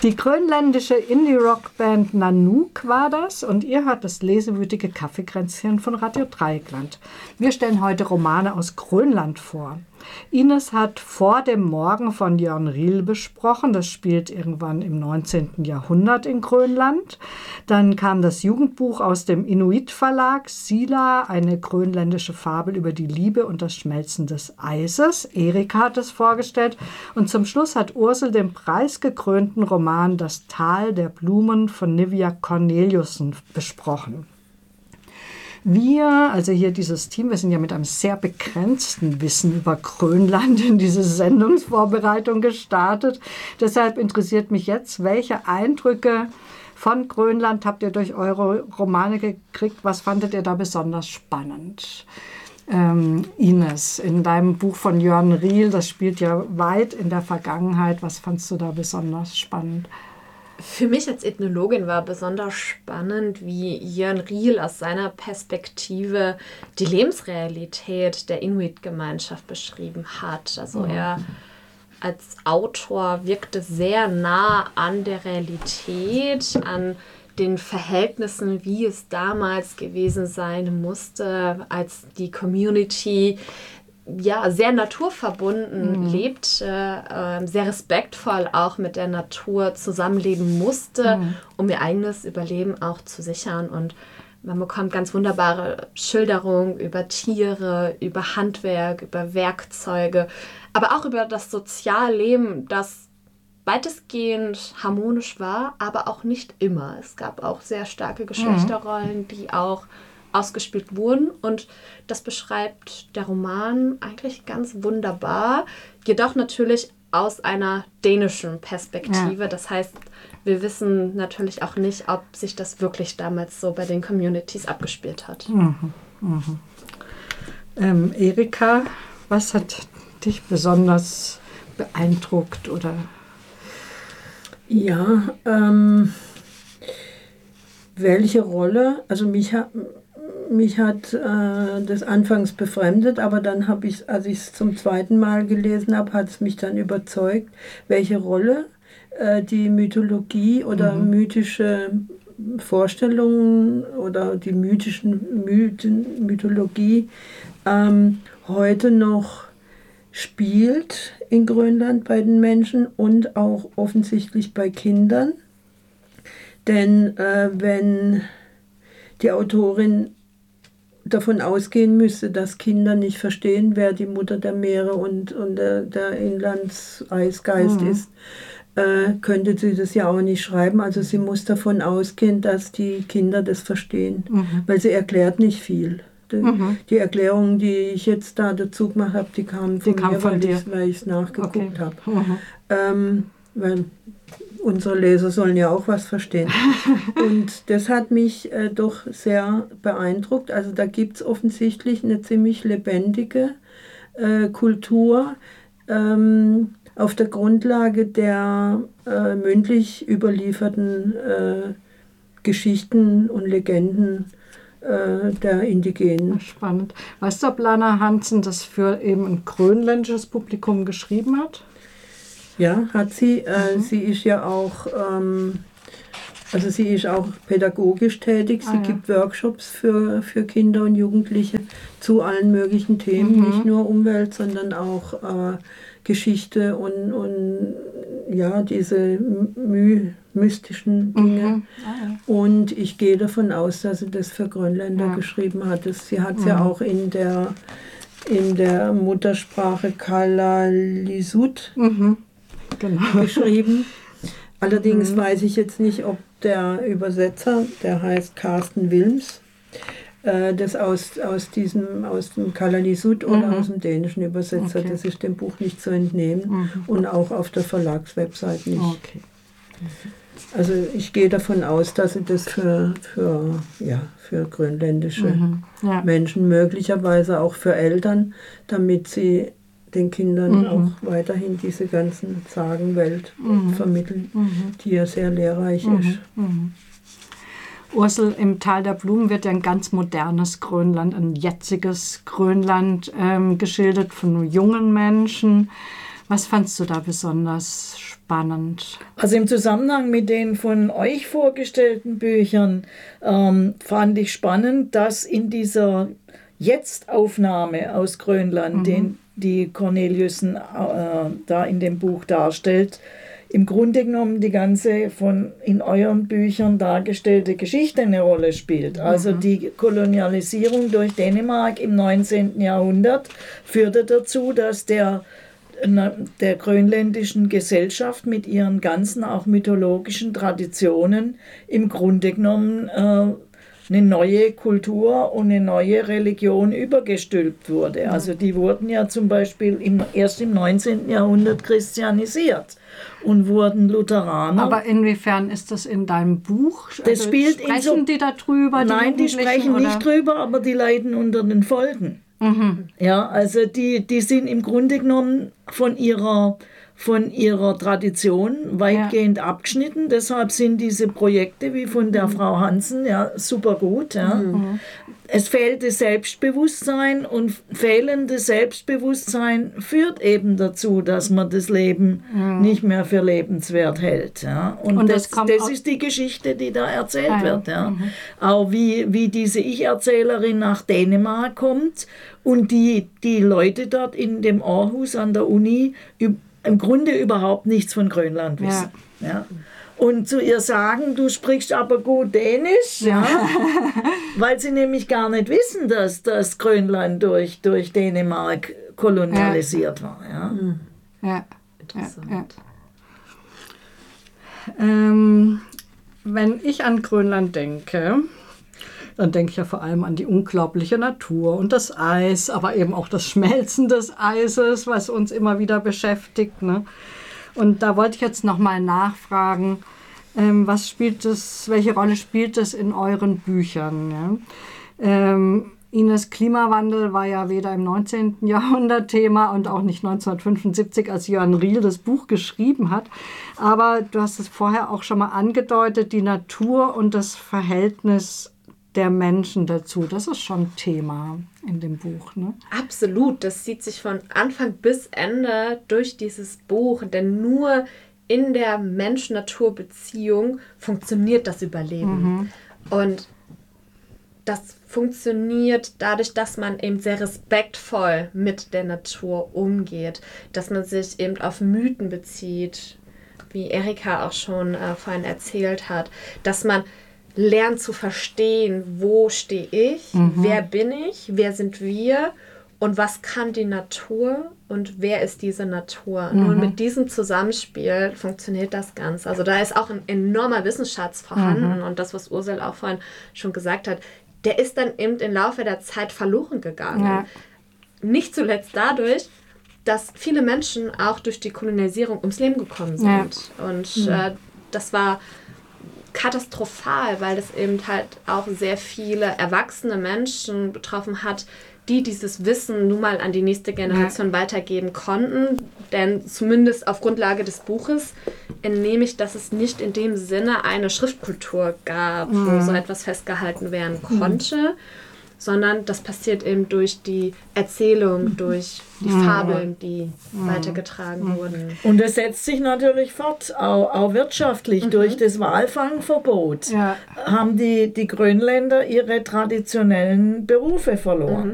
Die grönländische Indie-Rock-Band Nanook war das und ihr hört das lesewütige Kaffeekränzchen von Radio Dreieckland. Wir stellen heute Romane aus Grönland vor. Ines hat Vor dem Morgen von Jørn Riel besprochen. Das spielt irgendwann im 19. Jahrhundert in Grönland. Dann kam das Jugendbuch aus dem Inuit-Verlag, Sila, eine grönländische Fabel über die Liebe und das Schmelzen des Eises. Erika hat es vorgestellt. Und zum Schluss hat Ursel den preisgekrönten Roman Das Tal der Blumen von Nivia Corneliussen besprochen. Wir, also hier dieses Team, wir sind ja mit einem sehr begrenzten Wissen über Grönland in diese Sendungsvorbereitung gestartet. Deshalb interessiert mich jetzt, welche Eindrücke von Grönland habt ihr durch eure Romane gekriegt? Was fandet ihr da besonders spannend? Ines, in deinem Buch von Jørn Riel, das spielt ja weit in der Vergangenheit. Was fandst du da besonders spannend? Für mich als Ethnologin war besonders spannend, wie Jørn Riel aus seiner Perspektive die Lebensrealität der Inuit-Gemeinschaft beschrieben hat. Also er als Autor wirkte sehr nah an der Realität, an den Verhältnissen, wie es damals gewesen sein musste, als die Community sehr naturverbunden lebt, sehr respektvoll auch mit der Natur zusammenleben musste, um ihr eigenes Überleben auch zu sichern. Und man bekommt ganz wunderbare Schilderungen über Tiere, über Handwerk, über Werkzeuge, aber auch über das Sozialleben, das weitestgehend harmonisch war, aber auch nicht immer. Es gab auch sehr starke Geschlechterrollen, die auch ausgespielt wurden, und das beschreibt der Roman eigentlich ganz wunderbar, jedoch natürlich aus einer dänischen Perspektive. Ja. Das heißt, wir wissen natürlich auch nicht, ob sich das wirklich damals so bei den Communities abgespielt hat. Erika, was hat dich besonders beeindruckt oder? Ja, welche Rolle? Also mich hat das anfangs befremdet, aber dann habe ich, als ich es zum zweiten Mal gelesen habe, hat es mich dann überzeugt, welche Rolle die Mythologie oder mythische Vorstellungen oder die Mythologie heute noch spielt in Grönland bei den Menschen und auch offensichtlich bei Kindern. Denn wenn die Autorin davon ausgehen müsste, dass Kinder nicht verstehen, wer die Mutter der Meere und der Inlandseisgeist ist, könnte sie das ja auch nicht schreiben. Also sie muss davon ausgehen, dass die Kinder das verstehen, weil sie erklärt nicht viel. Die Erklärungen, die ich jetzt da dazu gemacht habe, die kamen von mir, weil ich es nachgeguckt habe. Weil unsere Leser sollen ja auch was verstehen. Und das hat mich doch sehr beeindruckt. Also da gibt es offensichtlich eine ziemlich lebendige Kultur auf der Grundlage der mündlich überlieferten Geschichten und Legenden der Indigenen. Spannend. Weißt du, ob Lana Hansen das für eben ein grönländisches Publikum geschrieben hat? Ja, hat sie. Sie ist ja auch, sie ist auch pädagogisch tätig. Sie gibt Workshops für Kinder und Jugendliche zu allen möglichen Themen, nicht nur Umwelt, sondern auch Geschichte und diese mystischen Dinge. Und ich gehe davon aus, dass sie das für Grönländer geschrieben hat. Sie hat es ja auch in der Muttersprache Kalaallisut geschrieben. Allerdings weiß ich jetzt nicht, ob der Übersetzer, der heißt Carsten Wilms, das aus dem Kalaallisut oder aus dem dänischen Übersetzer, das ist dem Buch nicht zu entnehmen und auch auf der Verlagswebsite nicht. Also ich gehe davon aus, dass sie das für grönländische Menschen, möglicherweise auch für Eltern, damit sie den Kindern auch weiterhin diese ganzen Sagenwelt vermitteln, die ja sehr lehrreich ist. Ursel, im Tal der Blumen wird ja ein ganz modernes Grönland, ein jetziges Grönland geschildert von jungen Menschen. Was fandst du da besonders spannend? Also im Zusammenhang mit den von euch vorgestellten Büchern fand ich spannend, dass in dieser Jetzt-Aufnahme aus Grönland, den die Corneliussen da in dem Buch darstellt, im Grunde genommen die ganze von in euren Büchern dargestellte Geschichte eine Rolle spielt. Also die Kolonialisierung durch Dänemark im 19. Jahrhundert führte dazu, dass der grönländischen Gesellschaft mit ihren ganzen auch mythologischen Traditionen im Grunde genommen eine neue Kultur und eine neue Religion übergestülpt wurde. Also die wurden ja zum Beispiel erst im 19. Jahrhundert christianisiert und wurden Lutheraner. Aber inwiefern ist das in deinem Buch? Das spielt sprechen die da drüber? Nein, die sprechen nicht drüber, aber die leiden unter den Folgen. Ja, also die sind im Grunde genommen von ihrer Tradition weitgehend abgeschnitten. Deshalb sind diese Projekte wie von der Frau Hansen ja super gut. Ja. Es fehlte Selbstbewusstsein und fehlendes Selbstbewusstsein führt eben dazu, dass man das Leben nicht mehr für lebenswert hält. Ja. Und das ist die Geschichte, die da erzählt wird. Ja. Auch wie diese Ich-Erzählerin nach Dänemark kommt und die Leute dort in dem Aarhus an der Uni im Grunde überhaupt nichts von Grönland wissen. Ja. Ja. Und zu ihr sagen, du sprichst aber gut Dänisch, ja. Weil sie nämlich gar nicht wissen, dass Grönland durch Dänemark kolonialisiert war. Ja. Ja. Interessant. Wenn ich an Grönland denke, dann denke ich ja vor allem an die unglaubliche Natur und das Eis, aber eben auch das Schmelzen des Eises, was uns immer wieder beschäftigt. Ne? Und da wollte ich jetzt nochmal nachfragen, welche Rolle spielt das in euren Büchern? Ja? Ines, Klimawandel war ja weder im 19. Jahrhundert Thema und auch nicht 1975, als Jörn Riel das Buch geschrieben hat. Aber du hast es vorher auch schon mal angedeutet, die Natur und das Verhältnis der Menschen dazu. Das ist schon Thema in dem Buch. Ne? Absolut. Das zieht sich von Anfang bis Ende durch dieses Buch. Denn nur in der Mensch-Natur-Beziehung funktioniert das Überleben. Und das funktioniert dadurch, dass man eben sehr respektvoll mit der Natur umgeht. Dass man sich eben auf Mythen bezieht, wie Erika auch schon vorhin erzählt hat. Dass man lernt zu verstehen, wo stehe ich, wer bin ich, wer sind wir und was kann die Natur und wer ist diese Natur. Nur mit diesem Zusammenspiel funktioniert das Ganze. Also da ist auch ein enormer Wissensschatz vorhanden und das, was Ursel auch vorhin schon gesagt hat, der ist dann eben im Laufe der Zeit verloren gegangen. Ja. Nicht zuletzt dadurch, dass viele Menschen auch durch die Kolonialisierung ums Leben gekommen sind. Ja. Und das war katastrophal, weil das eben halt auch sehr viele erwachsene Menschen betroffen hat, die dieses Wissen nun mal an die nächste Generation weitergeben konnten. Denn zumindest auf Grundlage des Buches entnehme ich, dass es nicht in dem Sinne eine Schriftkultur gab, wo so etwas festgehalten werden konnte, sondern das passiert eben durch die Erzählung, durch die Fabeln, die weitergetragen wurden. Und es setzt sich natürlich fort, auch wirtschaftlich. Durch das Walfangverbot haben die Grönländer ihre traditionellen Berufe verloren.